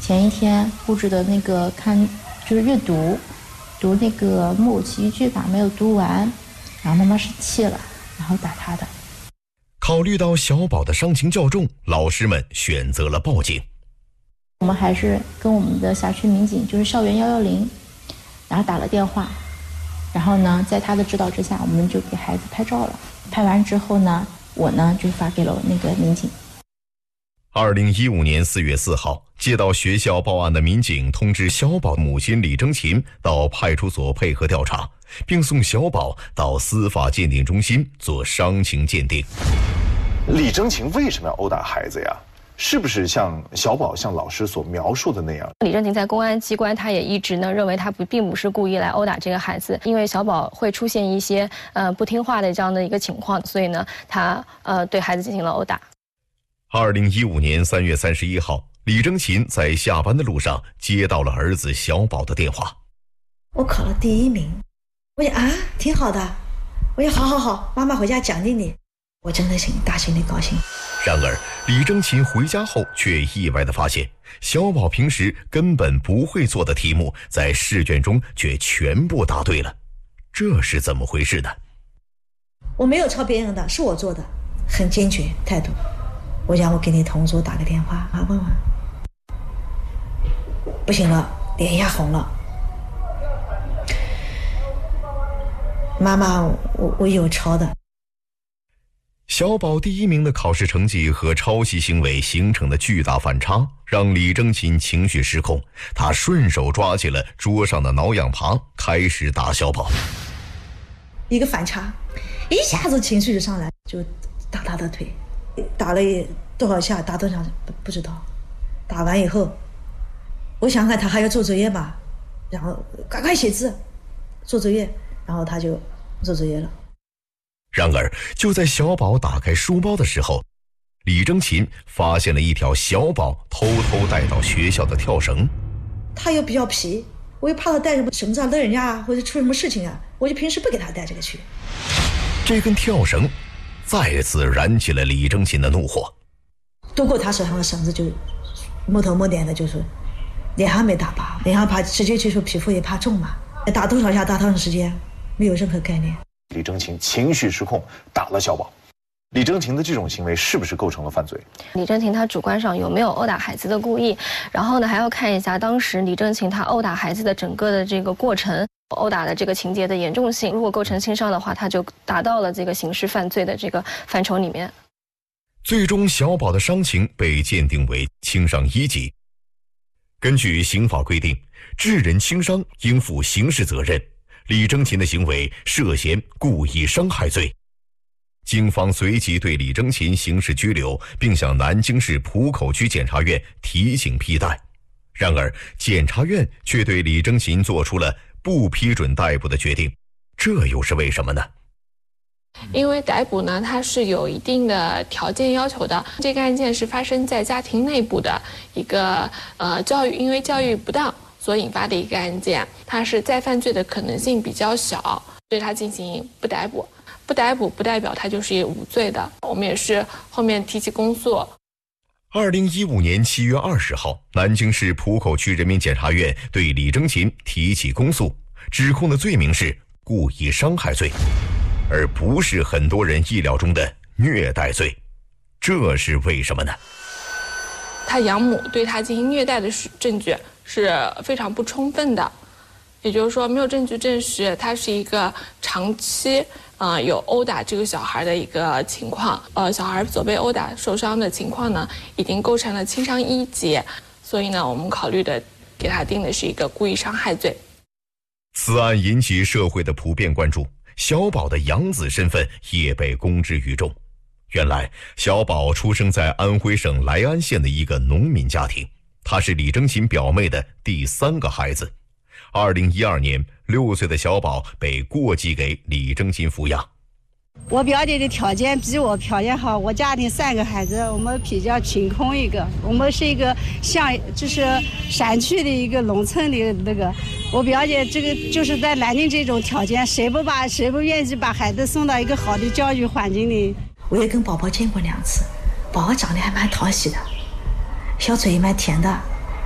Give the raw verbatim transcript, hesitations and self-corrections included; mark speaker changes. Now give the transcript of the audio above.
Speaker 1: 前一天布置的那个看就是阅读，读那个木偶奇遇记吧，没有读完，然后妈妈生气了，然后打他的。
Speaker 2: 考虑到小宝的伤情较重，老师们选择了报警。
Speaker 1: 我们还是跟我们的辖区民警，就是校园一一零，然后打了电话，然后呢，在他的指导之下，我们就给孩子拍照了。拍完之后呢，我呢就发给了那个民警。
Speaker 2: 二零一五年四月四号，接到学校报案的民警通知小宝母亲李征琴到派出所配合调查，并送小宝到司法鉴定中心做伤情鉴定。
Speaker 3: 李征琴为什么要殴打孩子呀？是不是像小宝像老师所描述的那样？
Speaker 4: 李征琴在公安机关，他也一直呢认为他不并不是故意来殴打这个孩子，因为小宝会出现一些呃不听话的这样的一个情况，所以呢他呃对孩子进行了殴打。
Speaker 2: 二零一五年三月三十一号，李征琴在下班的路上接到了儿子小宝的电话。
Speaker 5: 我考了第一名，我说啊，挺好的。我说好好好，妈妈回家奖励你。我真的心大心里高兴。
Speaker 2: 然而，李征琴回家后却意外地发现，小宝平时根本不会做的题目，在试卷中却全部答对了。这是怎么回事呢？
Speaker 5: 我没有抄别人的，是我做的，很坚决态度。我想我给你同桌打个电话啊，问问。不行了，脸一下红了。妈妈，我我有抄的。
Speaker 2: 小宝第一名的考试成绩和抄袭行为形成的巨大反差，让李征琴情绪失控。他顺手抓起了桌上的挠痒耙，开始打小宝。
Speaker 5: 一个反差，一下子情绪就上来，就打他的腿。打了多少下，打多少不不知道。打完以后，我想看他还要做作业嘛，然后赶快写字，做作业，然后他就做作业了。
Speaker 2: 然而，就在小宝打开书包的时候，李征琴发现了一条小宝偷偷带到学校的跳绳。
Speaker 5: 他又比较皮，我又怕他带什么绳子啊勒人家啊，或者出什么事情啊，我就平时不给他带这个去。
Speaker 2: 这根跳绳再次燃起了李征琴的怒火。
Speaker 5: 夺过他手上的绳子，就摸头摸脸的，就是脸上没打疤，脸上怕直接接触皮肤也怕重嘛，打多少下打多长时间没有任何概念。
Speaker 3: 李征琴情绪失控打了小宝。李征琴的这种行为是不是构成了犯罪？
Speaker 4: 李征琴她主观上有没有殴打孩子的故意，然后呢还要看一下当时李征琴她殴打孩子的整个的这个过程，殴打的这个情节的严重性，如果构成轻伤的话，他就达到了这个刑事犯罪的这个范畴里面。
Speaker 2: 最终小宝的伤情被鉴定为轻伤一级。根据刑法规定，致人轻伤应负刑事责任，李征琴的行为涉嫌故意伤害罪。警方随即对李征琴刑事拘留，并向南京市浦口区检察院提请批逮。然而，检察院却对李征琴做出了不批准逮捕的决定，这又是为什么呢？
Speaker 6: 因为逮捕呢，它是有一定的条件要求的。这个案件是发生在家庭内部的一个呃教育，因为教育不当所引发的一个案件，它是再犯罪的可能性比较小，对它进行不逮捕。不逮捕不代表他就是无罪的，我们也是后面提起公诉。
Speaker 2: 二零一五年七月二十号，南京市浦口区人民检察院对李征琴提起公诉，指控的罪名是故意伤害罪，而不是很多人意料中的虐待罪。这是为什么呢？
Speaker 6: 他养母对他进行虐待的证据是非常不充分的，也就是说没有证据证实他是一个长期呃，有殴打这个小孩的一个情况，呃，小孩所被殴打受伤的情况呢，已经构成了轻伤一级，所以呢，我们考虑的给他定的是一个故意伤害罪。
Speaker 2: 此案引起社会的普遍关注，小宝的养子身份也被公之于众。原来，小宝出生在安徽省莱安县的一个农民家庭，他是李征琴表妹的第三个孩子。二零一二年，六岁的小宝被过继给李征琴抚养。
Speaker 7: 我表姐的条件比我条件好，我家庭三个孩子，我们比较贫困一个，我们是一个像就是山区的一个农村的那个。我表姐这个就是在南京这种条件，谁不把谁不愿意把孩子送到一个好的教育环境里？
Speaker 5: 我也跟宝宝见过两次，宝宝长得还蛮讨喜的，小嘴也蛮甜的。